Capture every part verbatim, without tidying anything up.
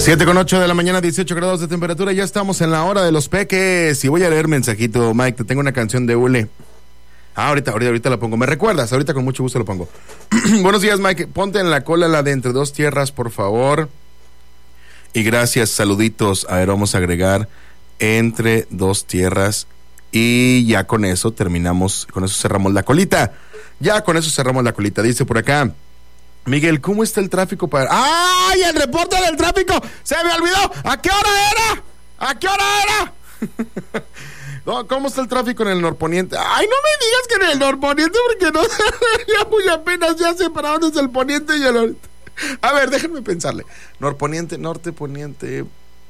siete con ocho de la mañana, dieciocho grados de temperatura. Ya estamos en la hora de los peques. Y voy a leer mensajito, Mike. Te tengo una canción de Ule. Ah, ahorita, ahorita, ahorita la pongo. ¿Me recuerdas? Ahorita con mucho gusto lo pongo. Buenos días, Mike. Ponte en la cola la de Entre Dos Tierras, por favor. Y gracias, saluditos. A ver, vamos a agregar Entre Dos Tierras. Y ya con eso terminamos, con eso cerramos la colita. Ya con eso cerramos la colita. Dice por acá, Miguel, ¿cómo está el tráfico para...? ¡Ay, el reporte del tráfico! ¡Se me olvidó! ¿A qué hora era? ¿A qué hora era? No, ¿cómo está el tráfico en el norponiente? ¡Ay, no me digas que en el norponiente! Porque no... ya muy apenas ya sé para dónde es el poniente y el oriente. A ver, déjenme pensarle. Norponiente, norte, poniente...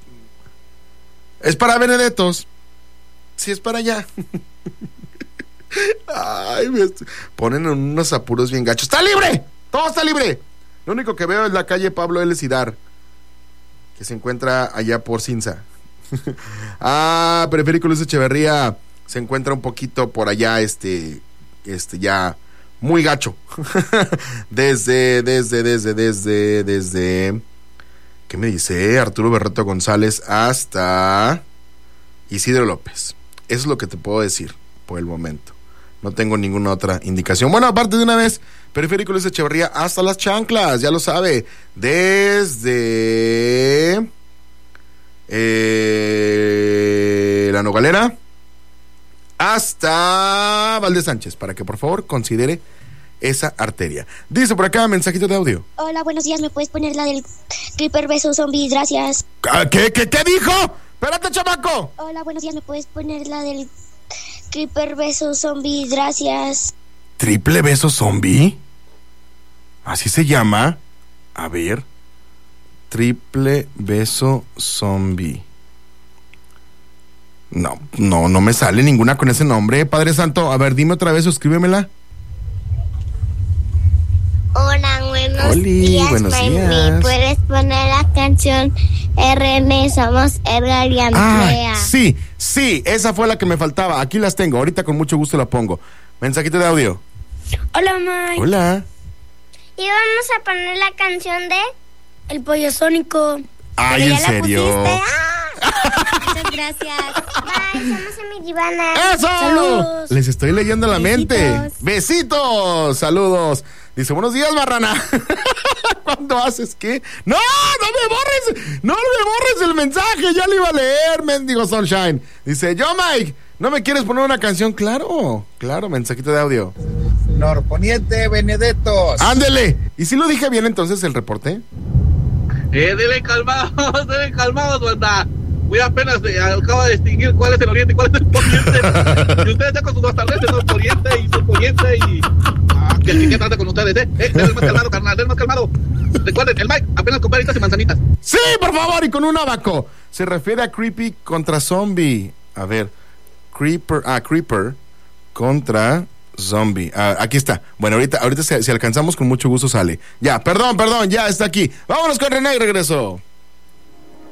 Es para Benedetos. Sí, es para allá. Ay, me estoy... ponen en unos apuros bien gachos. ¡Está libre! ¡Todo está libre! Lo único que veo es la calle Pablo L. Sidar, que se encuentra allá por Cinza. Ah, Periférico Luis Echeverría se encuentra un poquito por allá, este, este, ya muy gacho. desde, desde, desde, desde, desde, ¿qué me dice? Arturo Berreto González hasta Isidro López. Eso es lo que te puedo decir por el momento. No tengo ninguna otra indicación. Bueno, aparte de una vez, Periférico Luis Echeverría hasta Las Chanclas, ya lo sabe. Desde eh, La Nogalera hasta Valdez Sánchez, para que por favor considere esa arteria. Dice por acá, mensajito de audio. Hola, buenos días, ¿me puedes poner la del Creeper beso zombie? Gracias. ¿Qué, qué, qué dijo? Espérate, chamaco. Hola, buenos días, ¿me puedes poner la del Creeper beso zombie? Gracias. ¿Triple beso zombie? ¿Así se llama? A ver. Triple beso zombie. No, no, no me sale ninguna con ese nombre, Padre Santo. A ver, dime otra vez, escríbemela. Hola, buenos Oli, días, buenos Mami. días. ¿Puedes poner la canción R N? Somos Edgar y Andrea? Ah, sí, sí, esa fue la que me faltaba. Aquí las tengo, ahorita con mucho gusto la pongo. Mensajito de audio. Hola, Mike. Hola. Y vamos a poner la canción de El Pollo Sónico. Ay, ¿en serio? ¡Ah! Muchas gracias. Bye, somos Emilivana. ¡Eso! Saludos. Les estoy leyendo la Besitos. mente. Besitos, saludos. Dice, buenos días, marrana. ¿Cuándo haces qué? ¡No! ¡No me borres! ¡No me borres el mensaje! Ya lo iba a leer, mendigo Sunshine. Dice, yo, Mike, ¿no me quieres poner una canción? Claro, claro, mensajito de audio. Norponiente Benedetos. Ándele. ¿Y si lo dije bien entonces el reporte? Eh, deben calmados, deben calmados, banda. Muy apenas eh, acabo de distinguir cuál es el oriente y cuál es el poniente. Y ustedes ya con sus bastardetes, norponiente y surponiente y... Ah, que el que trata con ustedes, ¿eh? Eh, den más calmado, carnal, den más calmado. Recuerden, el Mike apenas con peritas y manzanitas. Sí, por favor, y con un abaco. Se refiere a Creepy contra Zombie. A ver, Creeper, ah, Creeper contra Zombie. Ah, aquí está. Bueno, ahorita, ahorita si, si alcanzamos con mucho gusto sale. Ya, perdón, perdón, ya está aquí. Vámonos con René y regreso.